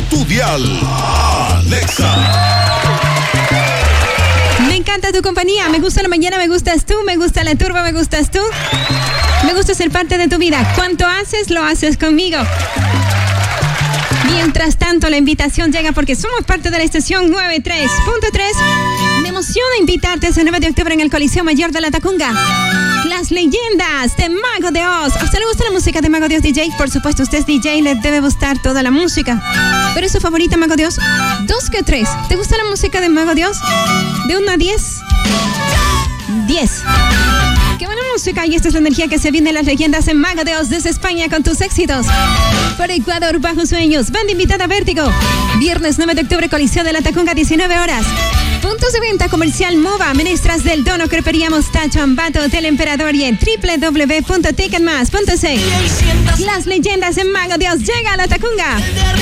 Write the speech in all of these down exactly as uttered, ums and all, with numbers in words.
tu dial. Alexa. Me encanta tu compañía, me gusta la mañana, me gustas tú, me gusta la turba, me gustas tú. Me gusta ser parte de tu vida. Cuanto haces, lo haces conmigo. Mientras tanto, la invitación llega porque somos parte de la estación noventa y tres punto tres. Me emociona invitarte ese nueve de octubre en el Coliseo Mayor de la Tacunga. Las leyendas de Mago de Oz. ¿A usted le gusta la música de Mago de Oz, D J? Por supuesto, usted es D J, le debe gustar toda la música. ¿Pero es su favorita, Mago de Oz? ¿Dos que tres? ¿Te gusta la música de Mago de Oz? ¿De uno a diez? diez. Qué buena música, y esta es la energía que se viene de las leyendas en Mago de Oz desde España con tus éxitos. Por Ecuador, Bajo Sueños, banda invitada Vértigo. Viernes nueve de octubre, Coliseo de la Tacunga, diecinueve horas. Puntos de venta comercial Mova, Menestras del Dono, Crepería Mostacho, Ambato, Hotel Emperador y en doble u doble u doble u punto ticketmas punto c. Las leyendas en Mago de Oz llega a la Tacunga.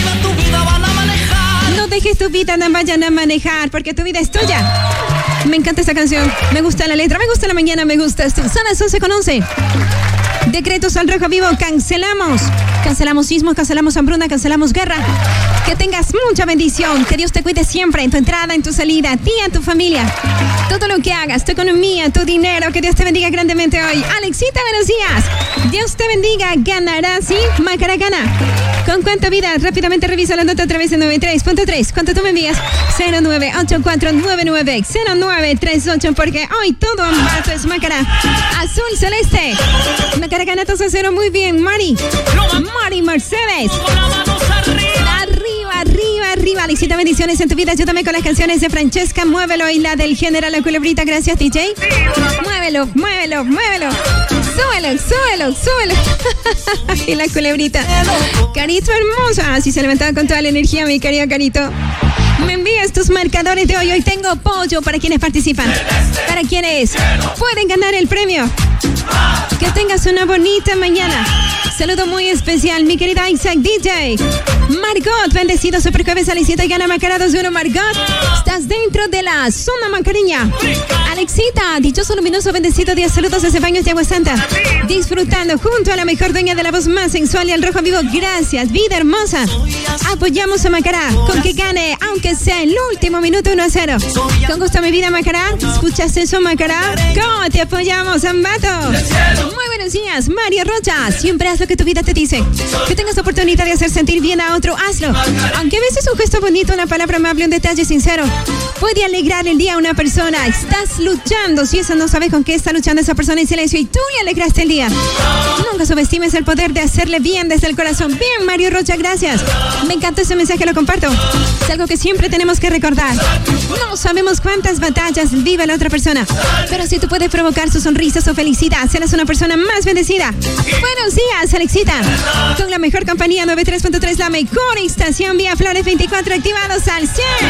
No dejes tu vida, no vayan a manejar, porque tu vida es tuya. Me encanta esta canción, me gusta la letra, me gusta la mañana, me gusta esto. Son las once con once. Decretos al rojo vivo, cancelamos. Cancelamos sismos, cancelamos hambruna, cancelamos guerra. Que tengas mucha bendición, que Dios te cuide siempre en tu entrada, en tu salida, a ti y a tu familia. Todo lo que hagas, tu economía, tu dinero, que Dios te bendiga grandemente hoy. Alexita, buenos días. Dios te bendiga, ganarás, ¿sí? Macará gana. ¿Con cuánta vida? Rápidamente revisa la nota a través de noventa y tres punto tres. ¿Cuánto tú me envías? cero nueve ocho cuatro nueve nueve cero nueve tres ocho, porque hoy todo Ambato es Macará. Azul celeste. Macará gana dos a cero, muy bien, Mari. Mari Mercedes. Arriba, arriba, arriba. Alexita, bendiciones en tu vida. Ayúdame con las canciones de Francesca, Muévelo, y la del General La Culebrita. Gracias, D J. Muévelo, muévelo, muévelo. Súbelo, súbelo, súbelo. Y la culebrita. Carito hermosa. Así se levantaba con toda la energía, mi querido Carito. Me envías tus marcadores de hoy. Hoy tengo pollo para quienes participan. Para quienes pueden ganar el premio. Que tengas una bonita mañana. Saludo muy especial, mi querida Isaac D J. Margot, bendecido super jueves, Alexita y gana Macará dos uno. Margot, estás dentro de la zona macareña. Alexita, dichoso, luminoso, bendecido día. Saludos desde Baños de Agua Santa. Disfrutando junto a la mejor dueña de la voz más sensual y al rojo vivo. Gracias, vida hermosa. Apoyamos a Macará con que gane, aunque sea el último minuto, uno a cero. Con gusto, mi vida, Macará. ¿Escuchas eso, Macará? ¿Cómo te apoyamos, Ambato? Muy buenos días, Mario Rocha. Siempre haz lo que tu vida te dice. Que tengas oportunidad de hacer sentir bien a otro, hazlo. Aunque a veces un gesto bonito, una palabra amable, un detalle sincero puede alegrar el día a una persona. Estás luchando, si eso no sabes con qué está luchando esa persona en silencio, y tú le alegraste el día. Nunca subestimes el poder de hacerle bien desde el corazón. Bien, Mario Rocha, gracias. Me encantó ese mensaje, lo comparto. Es algo que siempre tenemos que recordar. No sabemos cuántas batallas vive la otra persona, pero si tú puedes provocar su sonrisa, su felicidad, serás una persona más bendecida. Buenos días, Alexita. Con la mejor compañía, noventa y tres punto tres, la mejor estación, Vía Flores veinticuatro, activados al cien.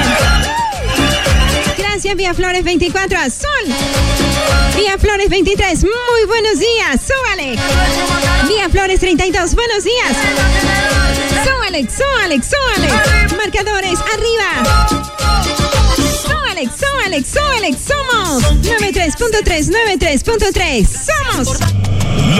Gracias, Vía Flores veinticuatro, Azul. Vía Flores veintitrés, muy buenos días, súbale. Vía Flores treinta y dos, buenos días. Súbale, súbale, súbale. Marcadores, arriba. Súbale, súbale, súbale, somos noventa y tres punto tres, noventa y tres punto tres, somos